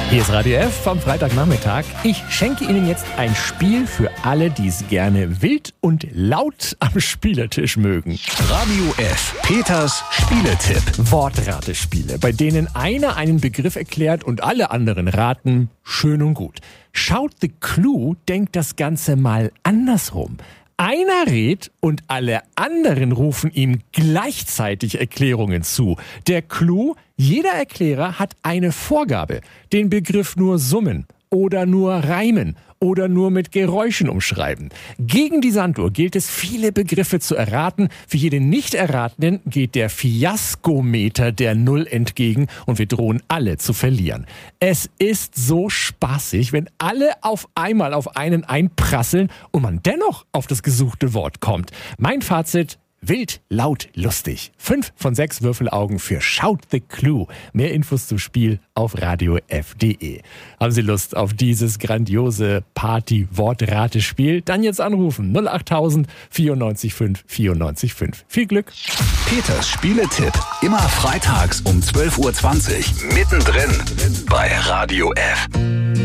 Hier ist Radio F vom Freitagnachmittag. Ich schenke Ihnen jetzt ein Spiel für alle, die es gerne wild und laut am Spieletisch mögen. Radio F. Peters Spieletipp. Wortratespiele, bei denen einer einen Begriff erklärt und alle anderen raten. Schön und gut. Shout the Clue denkt das Ganze mal andersrum. Einer rät und alle anderen rufen ihm gleichzeitig Erklärungen zu. Der Clou: jeder Erklärer hat eine Vorgabe. Den Begriff nur summen oder nur reimen oder nur mit Geräuschen umschreiben. Gegen die Sanduhr gilt es, viele Begriffe zu erraten. Für jeden Nicht-Erratenden geht der Fiaskometer der Null entgegen und wir drohen alle zu verlieren. Es ist so spaßig, wenn alle auf einmal auf einen einprasseln und man dennoch auf das gesuchte Wort kommt. Mein Fazit: wild, laut, lustig. 5 von 6 Würfelaugen für Shout the Clue. Mehr Infos zum Spiel auf radiof.de. Haben Sie Lust auf dieses grandiose Party-Wortratespiel? Dann jetzt anrufen. 08000 94 5 94 5. Viel Glück. Peters Spieletipp. Immer freitags um 12.20 Uhr. Mittendrin bei Radio F.